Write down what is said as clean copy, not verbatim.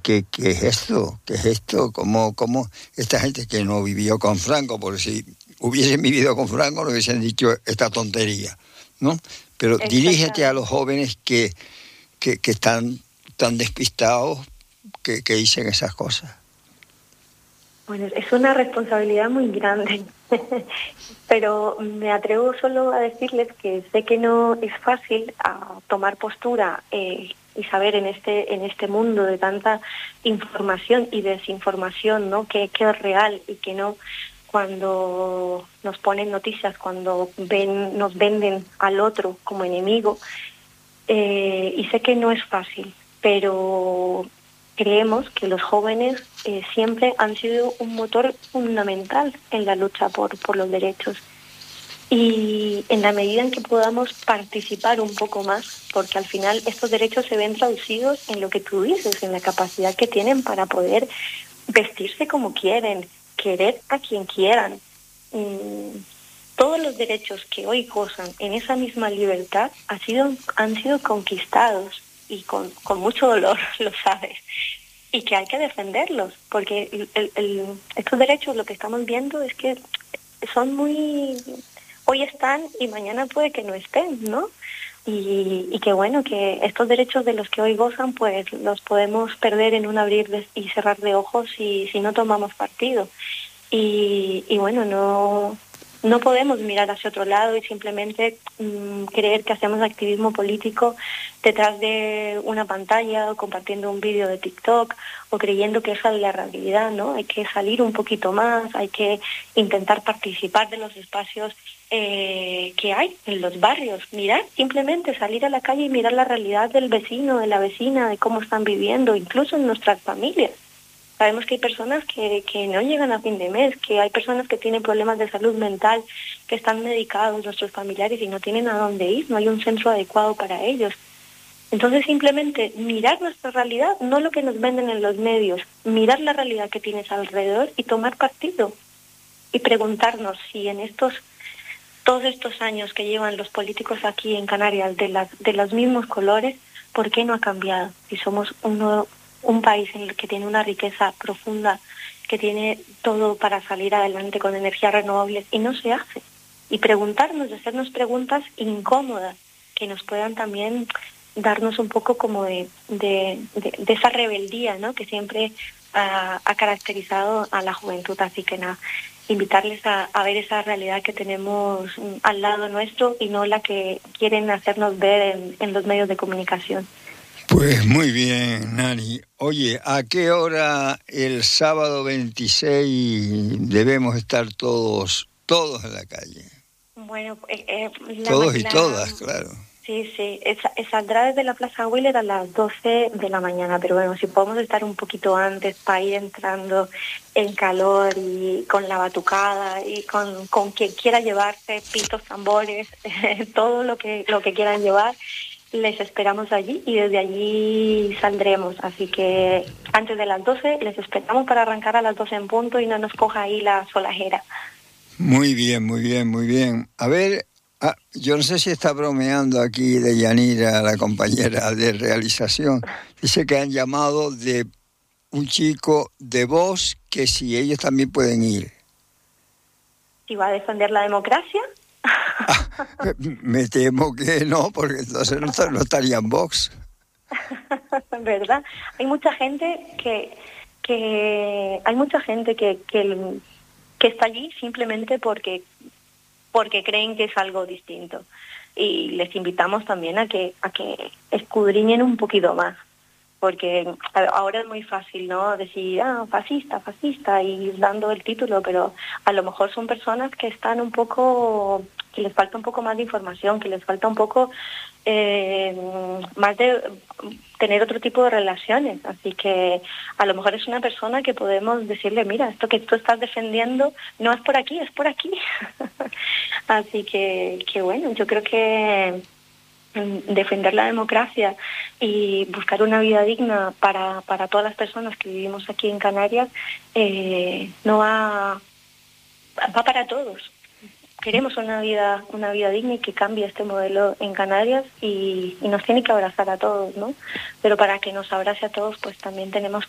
¿qué es esto? ¿Qué es esto? ¿Cómo esta gente que no vivió con Franco, porque si hubiesen vivido con Franco no hubiesen dicho esta tontería, ¿no? Pero dirígete a los jóvenes que están tan despistados que dicen esas cosas. Bueno, es una responsabilidad muy grande, pero me atrevo solo a decirles que sé que no es fácil tomar postura y saber en este mundo de tanta información y desinformación, ¿no? Que es real y que no, cuando nos ponen noticias, cuando nos venden al otro como enemigo, y sé que no es fácil, pero creemos que los jóvenes siempre han sido un motor fundamental en la lucha por los derechos. Y en la medida en que podamos participar un poco más, porque al final estos derechos se ven traducidos en lo que tú dices, en la capacidad que tienen para poder vestirse como quieren, querer a quien quieran. Todos los derechos que hoy gozan en esa misma libertad han sido conquistados y con mucho dolor, lo sabes, y que hay que defenderlos, porque estos derechos, lo que estamos viendo es que son hoy están y mañana puede que no estén, ¿no? Y que bueno, que estos derechos de los que hoy gozan, pues los podemos perder en un abrir y cerrar de ojos si no tomamos partido. Y bueno, no podemos mirar hacia otro lado y simplemente creer que hacemos activismo político detrás de una pantalla o compartiendo un vídeo de TikTok o creyendo que esa es la realidad, ¿no? Hay que salir un poquito más, hay que intentar participar de los espacios que hay en los barrios, mirar, simplemente salir a la calle y mirar la realidad del vecino, de la vecina, de cómo están viviendo, incluso en nuestras familias. Sabemos que hay personas que no llegan a fin de mes, que hay personas que tienen problemas de salud mental, que están medicados, nuestros familiares, y no tienen a dónde ir, no hay un centro adecuado para ellos. Entonces simplemente mirar nuestra realidad, no lo que nos venden en los medios, mirar la realidad que tienes alrededor y tomar partido. Y preguntarnos si en todos estos años que llevan los políticos aquí en Canarias de los mismos colores, ¿por qué no ha cambiado? Si somos un país en el que tiene una riqueza profunda, que tiene todo para salir adelante con energías renovables y no se hace. Y preguntarnos, hacernos preguntas incómodas que nos puedan también darnos un poco como de esa rebeldía, ¿no? Que siempre ha caracterizado a la juventud. Así que nada, invitarles a ver esa realidad que tenemos al lado nuestro y no la que quieren hacernos ver en los medios de comunicación. Pues muy bien, Nani. Oye, ¿a qué hora el sábado 26 debemos estar todos en la calle? Bueno, todos y todas, claro. Sí, saldrá desde la Plaza Wheeler a las 12 de la mañana, pero bueno, si podemos estar un poquito antes para ir entrando en calor y con la batucada y con quien quiera llevarse, pitos, tambores, todo lo que quieran llevar. Les esperamos allí y desde allí saldremos, así que antes de las 12 les esperamos para arrancar a las 12 en punto y no nos coja ahí la solajera. Muy bien, muy bien, muy bien. A ver, yo no sé si está bromeando aquí de Yanira, la compañera de realización. Dice que han llamado de un chico de Vox que si ellos también pueden ir. ¿Y va a defender la democracia? Me temo que no, porque entonces no estaría en Vox. ¿Verdad? Hay mucha gente que está allí simplemente porque creen que es algo distinto. Y les invitamos también a que escudriñen un poquito más, porque ahora es muy fácil, ¿no? Decir, fascista, y dando el título, pero a lo mejor son personas que están que les falta un poco más de información, que les falta un poco más de tener otro tipo de relaciones. Así que a lo mejor es una persona que podemos decirle, mira, esto que tú estás defendiendo no es por aquí, es por aquí. Así que bueno, yo creo que defender la democracia y buscar una vida digna para todas las personas que vivimos aquí en Canarias no va para todos. Queremos una vida digna y que cambie este modelo en Canarias y nos tiene que abrazar a todos, ¿no? Pero para que nos abrace a todos, pues también tenemos